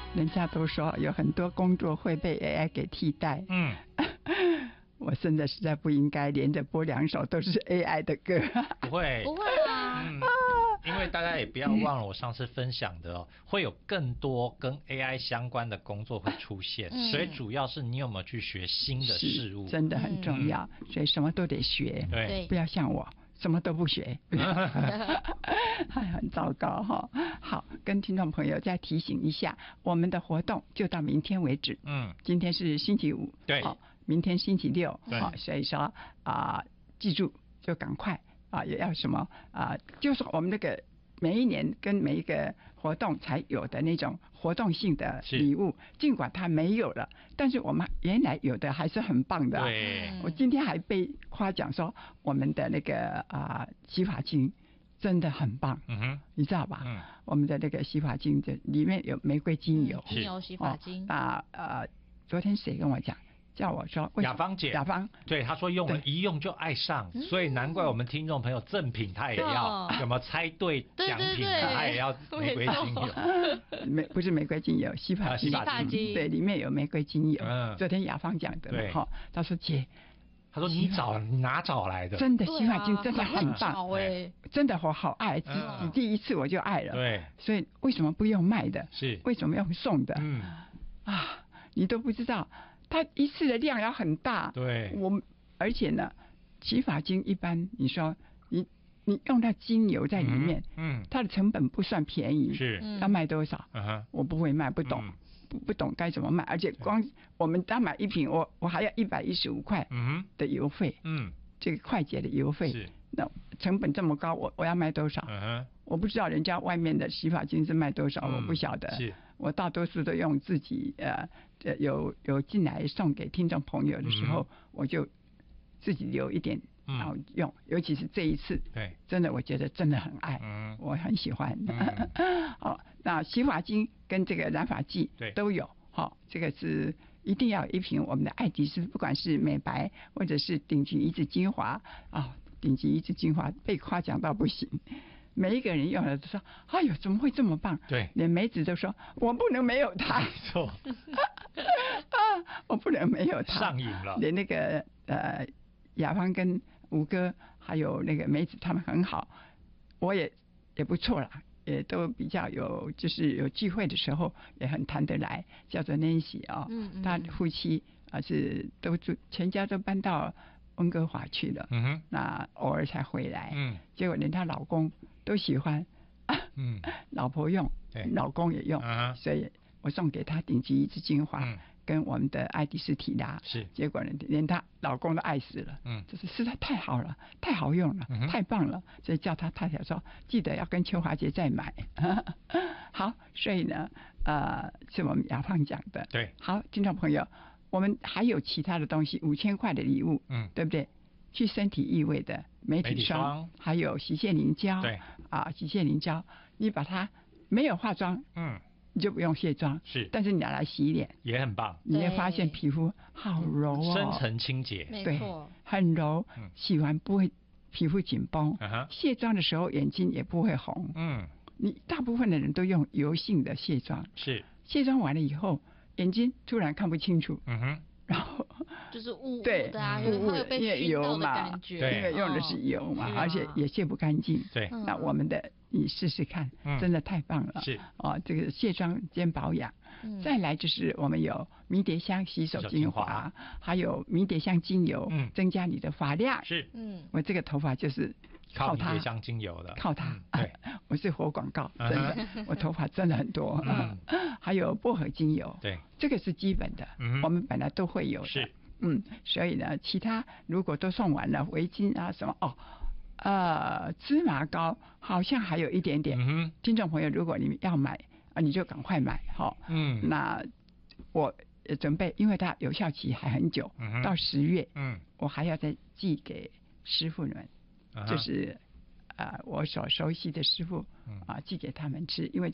人家都说有很多工作会被 AI 给替代。我真的实在不应该连着播2首都是 AI 的歌。 不会啊。 因为大家也不要忘了我上次分享的会有更多跟 AI 相关的工作会出现，所以主要是你有没有去学新的事物， 真的很重要。所以什么都得学， 对， 不要像我什么都不学，很糟糕哈。好，跟听众朋友再提醒一下，我们的活动就到明天为止。今天是星期五， 对， 明天星期六，所以说记住就赶快也要什么就是我们那个每一年跟每一个活动才有的那种活动性的礼物，尽管它没有了，但是我们原来有的还是很棒的。 对， 我今天还被夸奖说我们的那个洗发精真的很棒，你知道吧？我们的那个洗发精的里面有玫瑰精油， 精油洗发精。 昨天谁跟我讲？叫我说雅芳姐， 雅芳对她说用了一用就爱上，所以难怪我们听众朋友赠品他也要，有没有猜对奖品他也要玫瑰精油， 不是玫瑰精油，洗发精，对，里面有玫瑰精油。昨天雅芳讲的， 对， 她说姐， 她说你哪找来的？ 真的洗发精真的很棒，真的我好爱，第一次我就爱了。 对， 所以为什么不用卖的？ 是为什么用送的？你都不知道。它一次的量要很大， 对， 而且呢，洗发精一般你说你用到精油在里面，它的成本不算便宜， 是要卖多少？我不会卖，不懂，不懂该怎么卖，而且光我们单买一瓶，我还要115块的邮费，这个快捷的邮费，那成本这么高，我要卖多少？我不知道人家外面的洗发精是卖多少，我不晓得。我大多数都用自己有进来送给听众朋友的时候，我就自己留一点然后用，尤其是这一次， 对， 真的我觉得真的很爱，我很喜欢。好，那洗发精跟这个染发剂都有，好，这个是一定要有一瓶我们的爱迪丝，不管是美白或者是顶级一致精华顶级一致精华被夸奖到不行。每一个人用了都说：“哎呦，怎么会这么棒？” 对， 连梅子都说：“我不能没有它。” 没错， 我不能没有它， 上瘾了。 连那个雅芳跟吴哥还有那个梅子他们很好，我也不错啦，也都比较有，就是有聚会的时候也很谈得来。叫做 Nancy 他夫妻是都住，全家都搬到温哥华去了，那偶尔才回来，结果连她老公都喜欢，老婆用，老公也用，所以我送给她顶级一支精华，跟我们的爱迪丝提拉， 是， 结果呢，连她老公都爱死了，这是实在太好了，太好用了，太棒了，所以叫他太太说，记得要跟秋华姐再买。好，所以呢，是我们雅芳讲的， 对， 好，听众朋友。我们还有其他的东西，5000块的礼物，对不对？去身体异味的美体霜，还有洗卸凝胶， 对洗卸凝胶，你把它没有化妆，你就不用卸妆， 是， 但是你拿来洗脸也很棒， 你会发现皮肤好柔深层清洁， 对，很柔，洗完不会皮肤紧绷，卸妆的时候眼睛也不会红，你大部分的人都用油性的卸妆， 是， 卸妆完了以后。眼睛突然看不清楚，然后就是雾的雾的，因为油嘛，对，因为用的是油嘛，而且也卸不干净。 对， 那我们的你试试看，真的太棒了。 是这个卸妆兼保养。再来就是我们有迷迭香洗手精华，还有迷迭香精油，增加你的发量。 是， 我这个头发就是靠迷迭香精油的， 靠它。 对， 我是活广告，真的，我头发真的很多。还有薄荷精油， 对， 这个是基本的，我们本来都会有的。 是， 所以呢，其他如果都送完了，围巾啊什么芝麻膏好像还有一点点。听众朋友，如果你们要买你就赶快买哈。那我准备，因为它有效期还很久，到10月，我还要再寄给师傅们，就是我所熟悉的师傅寄给他们吃，因为